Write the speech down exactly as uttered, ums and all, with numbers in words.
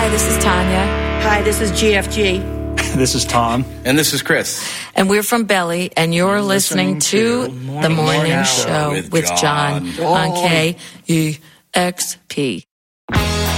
this is Tanya. Hi, this is G F G. This is Tom. And this is Chris. And we're from Belly, and you're, you're listening, listening to, to The Morning, morning Show with, with John, John on K E X P.